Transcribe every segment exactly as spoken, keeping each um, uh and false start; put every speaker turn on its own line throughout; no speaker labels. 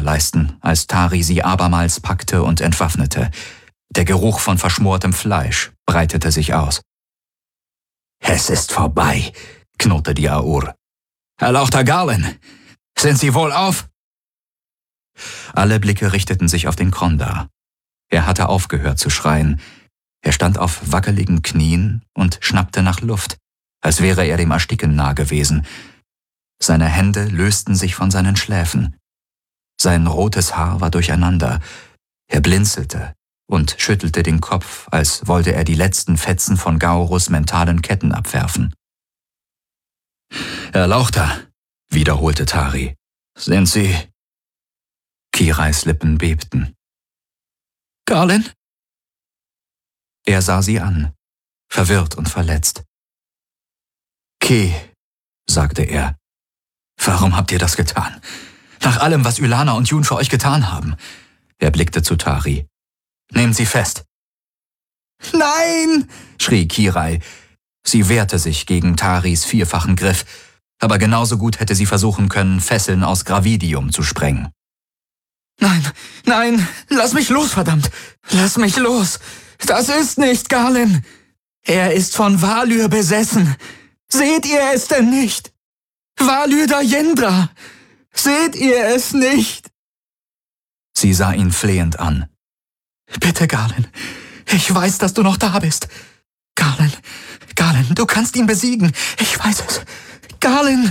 gewährleisten, als Tari sie abermals packte und entwaffnete. Der Geruch von verschmortem Fleisch breitete sich aus. »Es ist vorbei«, knurrte die Aur. »Erlauchter Garlin, sind Sie wohlauf?« Alle Blicke richteten sich auf den Krondar. Er hatte aufgehört zu schreien. Er stand auf wackeligen Knien und schnappte nach Luft, als wäre er dem Ersticken nah gewesen. Seine Hände lösten sich von seinen Schläfen. Sein rotes Haar war durcheinander. Er blinzelte und schüttelte den Kopf, als wollte er die letzten Fetzen von Gaurus mentalen Ketten abwerfen. »Erlauchter«, wiederholte Tari. »Sind Sie?« Kirais Lippen bebten. »Garlin?« Er sah sie an, verwirrt und verletzt. »Ke«, sagte er, »warum habt ihr das getan? Nach allem, was Ylana und Jun für euch getan haben.« Er blickte zu Tari. »Nehmt sie fest!« »Nein!« schrie Kirai. Sie wehrte sich gegen Taris vierfachen Griff, aber genauso gut hätte sie versuchen können, Fesseln aus Gravidium zu sprengen. »Nein, nein, lass mich los, verdammt! Lass mich los! Das ist nicht Garlin! Er ist von Valyr besessen! Seht ihr es denn nicht? Valyr Dayendra! Seht ihr es nicht?« Sie sah ihn flehend an. »Bitte, Garlin, ich weiß, dass du noch da bist. Garlin, Garlin, du kannst ihn besiegen. Ich weiß es. Garlin!«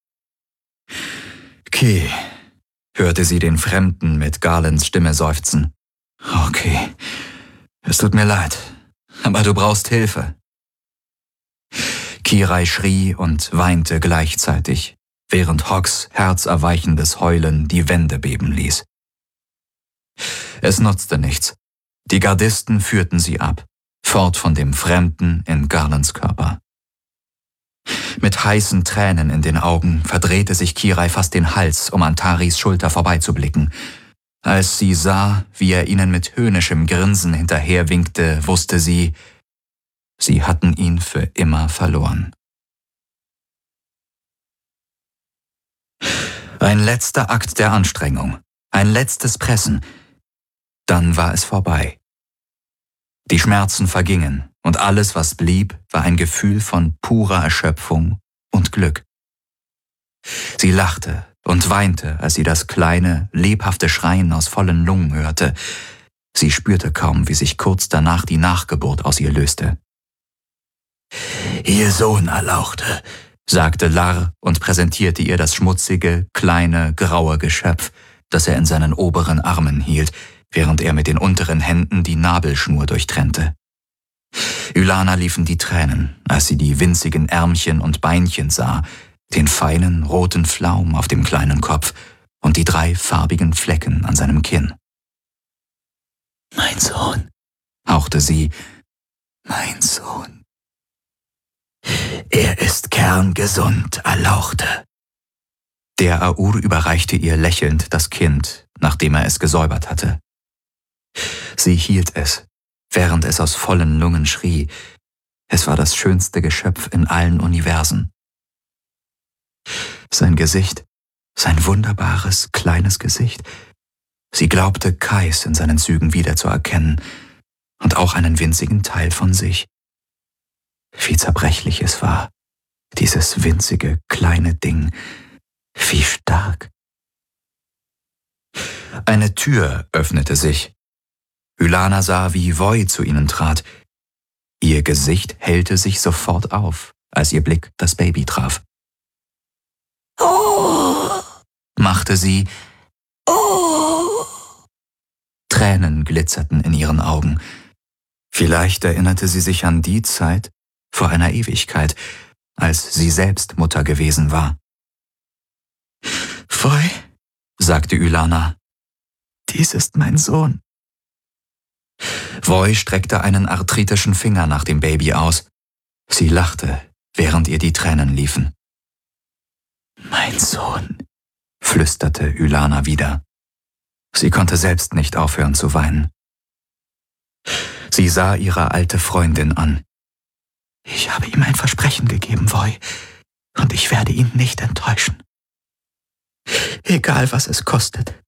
»Ke«, hörte sie den Fremden mit Garlins Stimme seufzen. »Okay, es tut mir leid, aber du brauchst Hilfe.« Kirai schrie und weinte gleichzeitig, während Hawks herzerweichendes Heulen die Wände beben ließ. Es nutzte nichts. Die Gardisten führten sie ab, fort von dem Fremden in Garlins Körper. Mit heißen Tränen in den Augen verdrehte sich Kirai fast den Hals, um an Taris Schulter vorbeizublicken. Als sie sah, wie er ihnen mit höhnischem Grinsen hinterherwinkte, wusste sie, sie hatten ihn für immer verloren. Ein letzter Akt der Anstrengung, ein letztes Pressen. Dann war es vorbei. Die Schmerzen vergingen und alles, was blieb, war ein Gefühl von purer Erschöpfung und Glück. Sie lachte und weinte, als sie das kleine, lebhafte Schreien aus vollen Lungen hörte. Sie spürte kaum, wie sich kurz danach die Nachgeburt aus ihr löste. »Ihr Sohn, Erlauchte«, sagte Lar und präsentierte ihr das schmutzige, kleine, graue Geschöpf, das er in seinen oberen Armen hielt, während er mit den unteren Händen die Nabelschnur durchtrennte. Ylana liefen die Tränen, als sie die winzigen Ärmchen und Beinchen sah, den feinen, roten Flaum auf dem kleinen Kopf und die drei farbigen Flecken an seinem Kinn. »Mein Sohn«, hauchte sie, »mein Sohn. Er ist kerngesund, Erlauchte.« Der Aur überreichte ihr lächelnd das Kind, nachdem er es gesäubert hatte. Sie hielt es, während es aus vollen Lungen schrie. Es war das schönste Geschöpf in allen Universen. Sein Gesicht, sein wunderbares, kleines Gesicht. Sie glaubte, Kais in seinen Zügen wiederzuerkennen und auch einen winzigen Teil von sich. Wie zerbrechlich es war, dieses winzige, kleine Ding. Wie stark. Eine Tür öffnete sich. Ylana sah, wie Voi zu ihnen trat. Ihr Gesicht hellte sich sofort auf, als ihr Blick das Baby traf. »Oh«, machte sie. »Oh«. Tränen glitzerten in ihren Augen. Vielleicht erinnerte sie sich an die Zeit, vor einer Ewigkeit, als sie selbst Mutter gewesen war. »Voi«, sagte Ylana, »dies ist mein Sohn.« Voi streckte einen arthritischen Finger nach dem Baby aus. Sie lachte, während ihr die Tränen liefen. »Mein Sohn«, flüsterte Ylana wieder. Sie konnte selbst nicht aufhören zu weinen. Sie sah ihre alte Freundin an. »Ich habe ihm ein Versprechen gegeben, Voi, und ich werde ihn nicht enttäuschen. Egal, was es kostet.